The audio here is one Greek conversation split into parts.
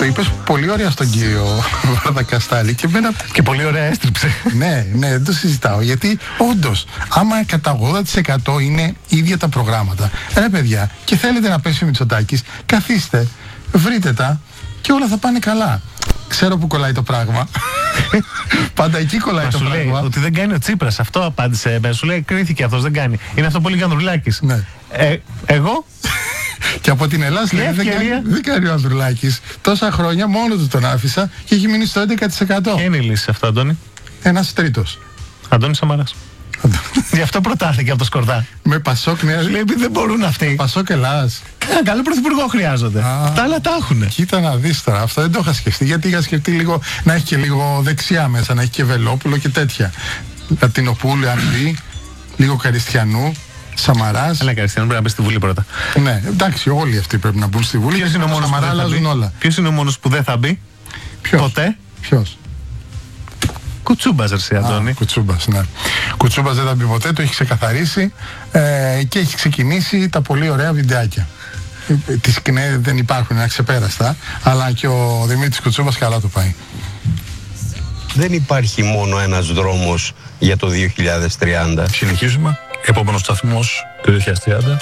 Το είπες πολύ ωραία στον κύριο Βαρδακαστάλη και πολύ ωραία έστριψε. Ναι, δεν το συζητάω. Γιατί όντως, άμα κατά 80% είναι ίδια τα προγράμματα, ρε παιδιά, και θέλετε να πέσει ο Μητσοτάκης, καθίστε, βρείτε τα και όλα θα πάνε καλά. Ξέρω που κολλάει το πράγμα. Πάντα εκεί κολλάει το πράγμα. Λέει ότι δεν κάνει ο Τσίπρας. Αυτό απάντησε. Σου λέει κρίθηκε αυτός, δεν κάνει. Είναι αυτό πολύ Ανδρουλάκης. Ναι. Εγώ. Και από την Ελλάδα λέει δεν κάνει ο Ανδρουλάκης. Τόσα χρόνια μόνο του τον άφησα και έχει μείνει στο 11%. Ποια είναι η λύση σε αυτό, Αντώνη? Ένας τρίτος. Αντώνης Σαμαράς. Γι' αυτό προτάθηκε από το Σκορδά. Με Πασόκ Νέα. Λέει δεν μπορούν αυτοί. Πασόκ Ελλάς. Ένα καλό πρωθυπουργό χρειάζονται. Τα άλλα τα έχουνε. Κοίτα να δεις τώρα. Αυτό δεν το είχα σκεφτεί. Γιατί είχα σκεφτεί λίγο να έχει και λίγο δεξιά μέσα. Να έχει και Βελόπουλο και τέτοια. Λατινοπούλου, αν δει. Λίγο Καριστιανού. Σαμαράς. Καλά, Καριστιανού πρέπει να μπει στη Βουλή πρώτα. Ναι, εντάξει, όλοι αυτοί πρέπει να μπουν στη Βουλή. Ποιος είναι ο μόνος που δεν θα μπει? Ποιος είναι ο μόνος που δεν θα μπει? Ποτέ. Ποιος? Κουτσούμπας, ρε Αντώνη. Κουτσούμπας, ναι. Κουτσούμπας δεν θα μπει ποτέ, το έχει ξεκαθαρίσει και έχει ξεκινήσει τα πολύ ωραία βιντεάκια. Τις ΚΝΕ δεν υπάρχουν, είναι αξεπέραστα, αλλά και ο Δημήτρης Κουτσούμπας καλά το πάει. Δεν υπάρχει μόνο ένας δρόμος για το 2030. Συνεχίζουμε. Επόμενος σταθμός το 2030.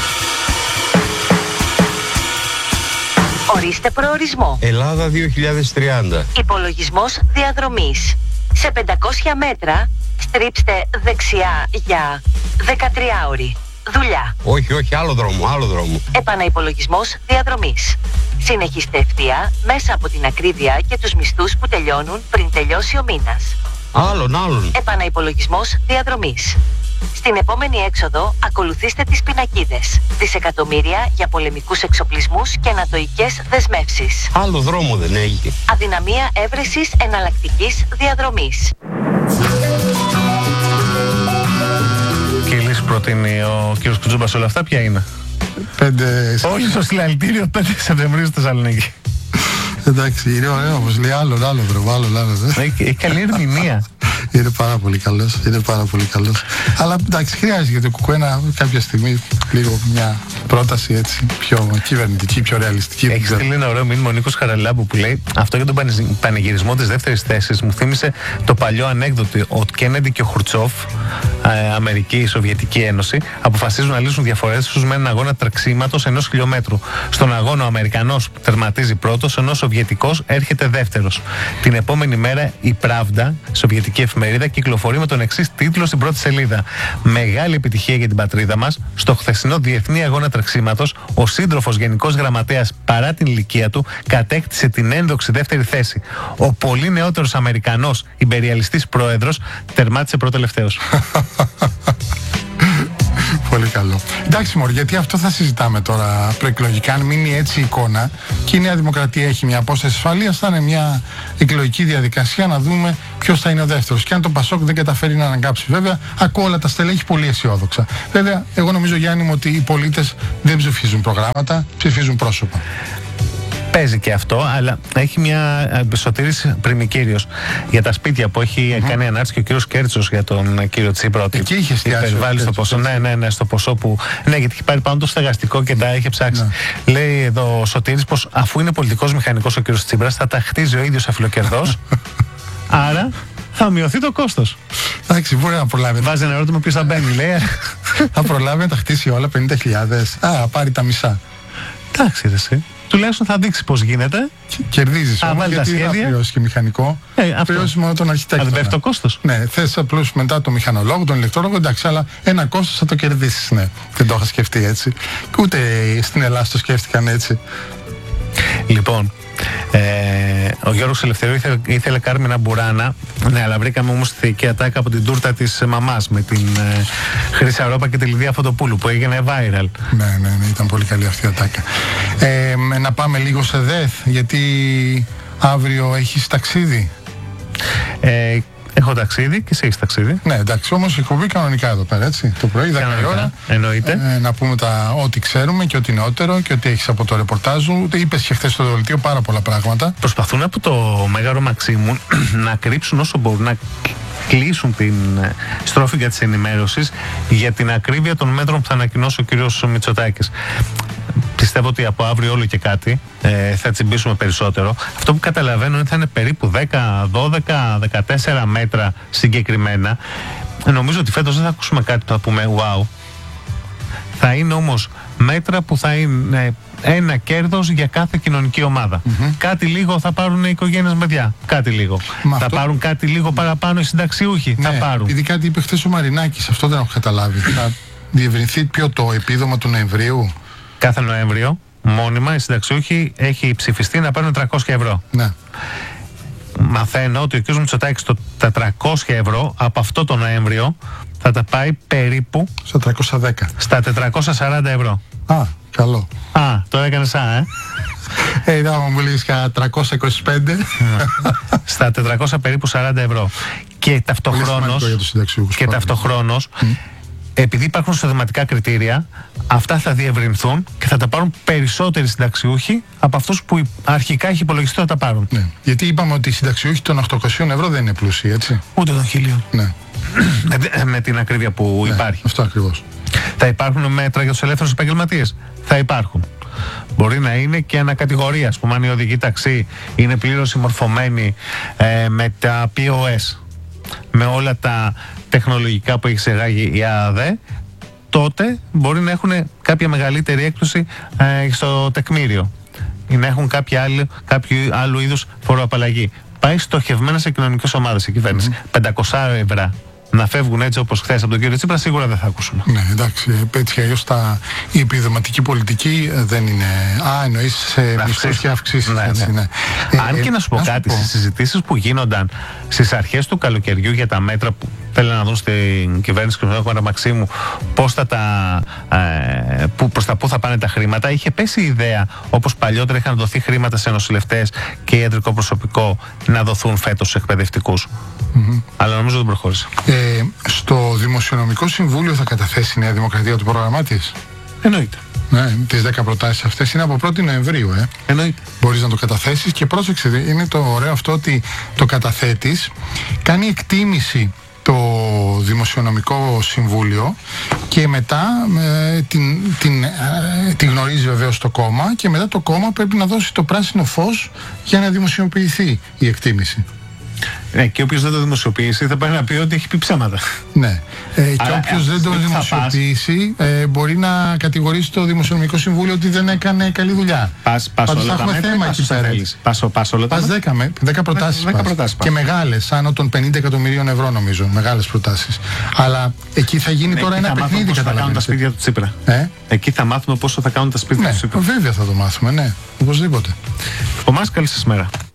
Ορίστε προορισμό. Ελλάδα 2030. Υπολογισμός διαδρομής. Σε 500 μέτρα στρίψτε δεξιά για 13 ώρη. Δουλειά. Όχι, άλλο δρόμο. Επαναυπολογισμός διαδρομής. Συνεχίστε ευθεία μέσα από την ακρίβεια και τους μισθούς που τελειώνουν πριν τελειώσει ο μήνας. Άλλον. Επαναυπολογισμός διαδρομής. Στην επόμενη έξοδο ακολουθήστε τις πινακίδες. Δισεκατομμύρια για πολεμικούς εξοπλισμούς και ανατοικές δεσμεύσεις. Άλλο δρόμο δεν έχει. Αδυναμία έβρεσης εναλλακτικής διαδρομής. Και η λύση προτείνει ο κύριος Κουτσούμπας όλα αυτά ποια είναι? 5... Όχι στο συλλαλητήριο 5 Σεπτεμβρίου στη Θεσσαλονίκη. Εντάξει, είναι ωραίο όπως λέει άλλο δρόμο. Έχει καλή ερμηνεία. Είναι πάρα πολύ καλός. Αλλά εντάξει, χρειάζεται για το Κουκουένα κάποια στιγμή λίγο μια πρόταση έτσι πιο κυβερνητική, πιο ρεαλιστική. Έχει στείλει ένα ωραίο μήνυμα ο Νίκος Χαραλάμπου που λέει: αυτό για τον πανηγυρισμό της δεύτερης θέσης μου θύμισε το παλιό ανέκδοτο. Ο Κέννεντι και ο Χρουτσόφ, Αμερική, Σοβιετική Ένωση, αποφασίζουν να λύσουν διαφορές τους με έναν αγώνα τρεξίματος 1 χιλιόμετρου. Στον αγώνα ο Αμερικανός τερματίζει πρώτος, ενώ ο Σοβιετικός έρχεται δεύτερος. Την επόμενη μέρα η Pravda, σοβιετική εφημερίδα, κυκλοφορεί με τον εξής τίτλο στην πρώτη σελίδα: μεγάλη επιτυχία για την πατρίδα μας. Στο χθεσινό διεθνή αγώνα τρεξίματος, ο σύντροφος γενικός γραμματέας, παρά την ηλικία του, κατέκτησε την ένδοξη δεύτερη θέση. Ο πολύ νεότερος Αμερικανός ιμπεριαλιστής πρόεδρος τερμάτισε πρώτο-τελευταίος. Πολύ καλό. Εντάξει, Μωρή, γιατί αυτό θα συζητάμε τώρα προεκλογικά. Αν μείνει έτσι η εικόνα και η Νέα Δημοκρατία έχει μια απόσταση ασφαλείας, θα είναι μια εκλογική διαδικασία να δούμε ποιος θα είναι ο δεύτερος. Και αν το Πασόκ δεν καταφέρει να αναγκάψει, βέβαια, ακούω όλα τα στελέχη πολύ αισιόδοξα. Βέβαια, εγώ νομίζω, Γιάννη μου, ότι οι πολίτες δεν ψηφίζουν προγράμματα, ψηφίζουν πρόσωπα. Παίζει και αυτό, αλλά έχει μια Σωτήρης Πριμικύριος για τα σπίτια που έχει κάνει ανάρτηση και ο κύριος Κέρτσος για τον κύριο Τσίπρα. Ότι εκεί είχε υπερβάλλει στο ποσό. Ναι, στο ποσό που. Ναι, γιατί έχει πάρει πάνω το στεγαστικό και τα είχε ψάξει. Ναι. Λέει εδώ ο Σωτήρης πως αφού είναι πολιτικός μηχανικός ο κύριος Τσίπρας, θα τα χτίζει ο ίδιος αφιλοκερδός. Άρα θα μειωθεί το κόστος. Εντάξει, μπορεί να προλάβει. Βάζει ένα ερώτημα ποιος θα μπαίνει, λέει. Θα προλάβει να τα χτίσει όλα 50.000. Πάρει τα μισά. Εντάξει, εσύ. Τουλάχιστον θα δείξει πώς γίνεται. Κερδίζεις όμως, γιατί δεν θα πληρώσεις και μηχανικό. Πληρώσεις μόνο τον αρχιτέκτονα. Αν δεν πέφτει το κόστος. Ναι, θες απλώς μετά τον μηχανολόγο, τον ηλεκτρόλογο, εντάξει, αλλά ένα κόστος θα το κερδίσεις. Ναι, δεν το είχα σκεφτεί έτσι. Και ούτε στην Ελλάδα το σκέφτηκαν έτσι. Λοιπόν, ο Γιώργος Ελευθερίου ήθελε Κάρμινα Μπουράνα. Ναι, αλλά βρήκαμε όμως τη θεϊκή ατάκα από την τούρτα της μαμάς με την Χρύσα Ρόπα και τη Λιδία Φωτοπούλου που έγινε viral. Ναι, ήταν πολύ καλή αυτή η ατάκα. Να πάμε λίγο σε ΔΕΘ, γιατί αύριο έχεις ταξίδι. Έχω ταξίδι και εσύ έχεις ταξίδι. Ναι, εντάξει, όμως η εκπομπή κανονικά εδώ πέρα, έτσι. Το πρωί, 10 η ώρα. Εννοείται. Να πούμε ό,τι ξέρουμε και ό,τι νεότερο και ό,τι έχεις από το ρεπορτάζ σου. Είπες και χθες στο δελτίο πάρα πολλά πράγματα. Προσπαθούν από το Μέγαρο Μαξίμου να κρύψουν όσο μπορούν, να κλείσουν την στρόφιγγα της ενημέρωσης για την ακρίβεια των μέτρων που θα ανακοινώσει ο κ. Μητσοτάκης. πιστεύω ότι από αύριο όλο και κάτι θα τσιμπήσουμε περισσότερο. Αυτό που καταλαβαίνω είναι ότι θα είναι περίπου 10, 12, 14 μέτρα συγκεκριμένα. Νομίζω ότι φέτος δεν θα ακούσουμε κάτι που θα πούμε wow. Θα είναι όμως μέτρα που θα είναι ένα κέρδος για κάθε κοινωνική ομάδα. Κάτι λίγο θα πάρουν οι οικογένειες με παιδιά. Κάτι λίγο. Θα πάρουν κάτι λίγο παραπάνω οι συνταξιούχοι. Ναι, θα πάρουν. Ήδη κάτι είπε χθες ο Μαρινάκης, αυτό δεν έχω καταλάβει. Θα διευρυνθεί το επίδομα του Νοεμβρίου. Κάθε Νοέμβριο, μόνιμα, οι συνταξιούχοι έχει ψηφιστεί να πάρουν 300 ευρώ. Ναι. Μαθαίνω ότι ο κ. Μητσοτάκης τα 300 ευρώ από αυτό το Νοέμβριο θα τα πάει περίπου Στα 310. στα 440 ευρώ. Α, καλό. Το έκανες Άμα μου λες κατά 325. Στα 400 περίπου 40 ευρώ. Και ταυτοχρόνως, επειδή υπάρχουν εισοδηματικά κριτήρια, αυτά θα διευρυνθούν και θα τα πάρουν περισσότεροι συνταξιούχοι από αυτούς που αρχικά έχει υπολογιστεί ότι θα τα πάρουν. Ναι. Γιατί είπαμε ότι οι συνταξιούχοι των 800 ευρώ δεν είναι πλούσιοι, έτσι. Ούτε των 1000. Ναι. Με την ακρίβεια που υπάρχει. Αυτό ακριβώς. Θα υπάρχουν μέτρα για τους ελεύθερους επαγγελματίες. Θα υπάρχουν. Μπορεί να είναι και ανακατηγορία. Ας πούμε, αν η οδηγή ταξί είναι πλήρως συμμορφωμένη με τα POS, με όλα τα τεχνολογικά που έχει εισαγάγει η ΑΑΔΕ, τότε μπορεί να έχουν κάποια μεγαλύτερη έκπτωση στο τεκμήριο ή να έχουν κάποιο άλλου είδους φοροαπαλλαγή. Πάει στοχευμένα σε κοινωνικές ομάδες η κυβέρνηση. 500 ευρώ να φεύγουν έτσι όπως χθες από τον κύριο Τσίπρα, σίγουρα δεν θα ακούσουμε. Ναι, εντάξει, έτσι αλλιώς η επιδοματική πολιτική δεν είναι. Εννοείς σε μισθούς και αυξήσεις. Ναι. Αν και να σου πω κάτι, στις συζητήσεις που γίνονταν στις αρχές του καλοκαιριού για τα μέτρα που θέλουν να δουν στην κυβέρνηση και στον Νίκο Μαξίμου, προς τα πού θα πάνε τα χρήματα, είχε πέσει η ιδέα, όπως παλιότερα είχαν δοθεί χρήματα σε νοσηλευτές και ιατρικό προσωπικό, να δοθούν φέτος στους εκπαιδευτικούς. Αλλά νομίζω δεν προχώρησε. Στο Δημοσιονομικό Συμβούλιο θα καταθέσει η Νέα Δημοκρατία το πρόγραμμά της. Εννοείται. Ναι, τις 10 προτάσεις αυτές είναι από 1η Νοεμβρίου. Εννοείται. Μπορείς να το καταθέσεις και πρόσεξε, είναι το ωραίο αυτό ότι το καταθέτεις, κάνει εκτίμηση το Δημοσιονομικό Συμβούλιο και μετά την γνωρίζει βεβαίως το κόμμα και μετά το κόμμα πρέπει να δώσει το πράσινο φως για να δημοσιοποιηθεί η εκτίμηση. Ναι, και όποιος δεν το δημοσιοποιήσει θα πάει να πει ότι έχει πει ψέματα. Ναι. Και όποιος δεν το δημοσιοποιήσει μπορεί να κατηγορήσει το Δημοσιονομικό Συμβούλιο ότι δεν έκανε καλή δουλειά. Πας όλα τα μέτρα. Θέμα εκεί πέρα. Πας όλα τα μέτρα. 10 προτάσεις. Και μεγάλες, άνω των 50 εκατομμυρίων ευρώ νομίζω. Μεγάλες προτάσεις. Αλλά εκεί θα γίνει τώρα ένα παιχνίδι, καταλαβαίνετε. Θα κάνουν τα σπίτια του Τσίπρα. Εκεί θα μάθουμε πόσο θα κάνουν τα σπίτια του Τσίπρα. Βέβαια θα το μάθουμε, ναι. Οπωσδήποτε. Από εμάς, καλή σας μέρα.